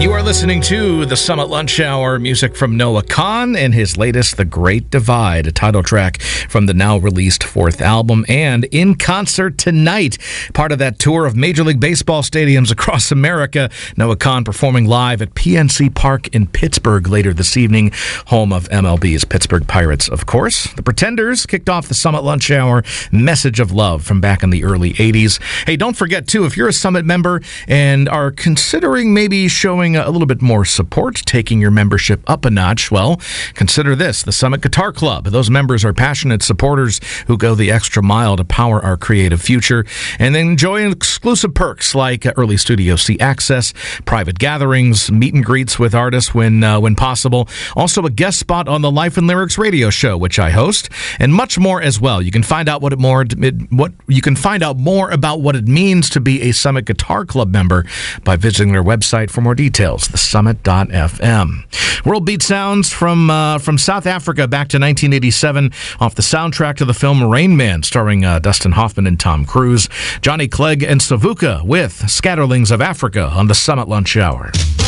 You are listening to the Summit Lunch Hour, music from Noah Kahan and his latest, The Great Divide, a title track from the now-released fourth album, and in concert tonight, part of that tour of Major League Baseball stadiums across America, Noah Kahan performing live at PNC Park in Pittsburgh later this evening, home of MLB's Pittsburgh Pirates, of course. The Pretenders kicked off the Summit Lunch Hour, Message of Love from back in the early 80s. Hey, don't forget, too, if you're a Summit member and are considering maybe showing a little bit more support, taking your membership up a notch, well, consider this, the Summit Guitar Club. Those members are passionate supporters who go the extra mile to power our creative future and then enjoy exclusive perks like early Studio C access, private gatherings, meet and greets with artists when possible, also a guest spot on the Life and Lyrics radio show, which I host, and much more as well. You can find out more about what it means to be a Summit Guitar Club member by visiting their website for more details, thesummit.fm. World Beat sounds from South Africa back to 1987 off the soundtrack to the film Rain Man, starring Dustin Hoffman and Tom Cruise. Johnny Clegg and Savuka with Scatterlings of Africa on the Summit Lunch Hour.